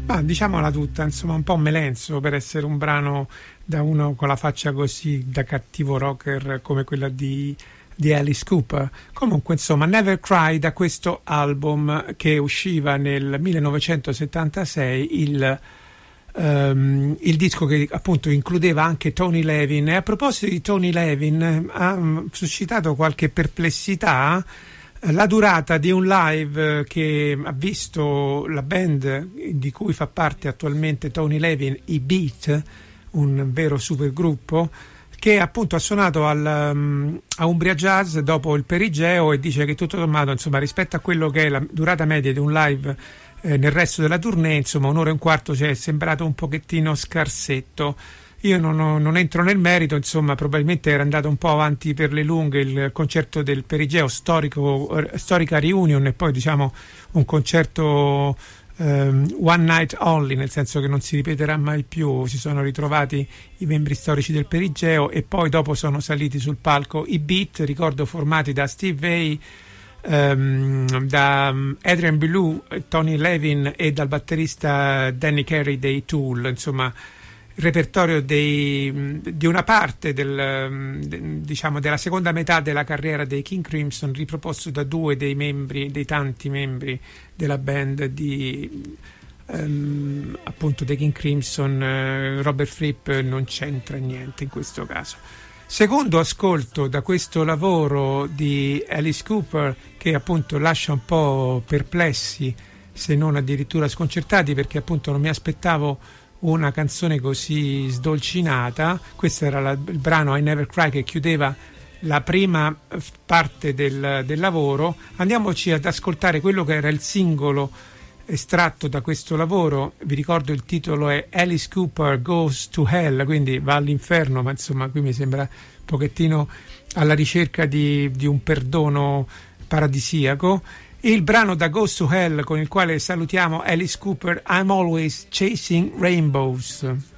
Ma diciamola tutta, insomma, un po' melenso per essere un brano da uno con la faccia così da cattivo rocker come quella di Alice Cooper. Comunque, insomma, Never Cry, da questo album che usciva nel 1976, il disco che appunto includeva anche Tony Levin. E a proposito di Tony Levin, ha suscitato qualche perplessità la durata di un live che ha visto la band di cui fa parte attualmente Tony Levin, i Beat, un vero supergruppo, che appunto ha suonato a Umbria Jazz dopo il Perigeo, e dice che tutto sommato, insomma, rispetto a quello che è la durata media di un live nel resto della tournée, insomma, un'ora e un quarto ci è sembrato un pochettino scarsetto. Io non entro nel merito, insomma, probabilmente era andato un po' avanti per le lunghe il concerto del Perigeo, storica reunion, e poi diciamo un concerto one night only, nel senso che non si ripeterà mai più. Si sono ritrovati i membri storici del Perigeo e poi dopo sono saliti sul palco i Beat, ricordo, formati da Steve Vai, da Adrian Belew, Tony Levin e dal batterista Danny Carey dei Tool. Insomma, repertorio di una parte diciamo della seconda metà della carriera dei King Crimson, riproposto da due dei tanti membri della band appunto dei King Crimson. Robert Fripp non c'entra niente in questo caso. Secondo ascolto da questo lavoro di Alice Cooper, che appunto lascia un po' perplessi, se non addirittura sconcertati, perché appunto non mi aspettavo una canzone così sdolcinata. Questo era il brano I Never Cry, che chiudeva la prima parte del lavoro. Andiamoci ad ascoltare quello che era il singolo estratto da questo lavoro. Vi ricordo il titolo è Alice Cooper Goes to Hell, quindi va all'inferno, ma insomma qui mi sembra un pochettino alla ricerca di un perdono paradisiaco. Il brano da Goes to Hell con il quale salutiamo Alice Cooper, I'm Always Chasing Rainbows.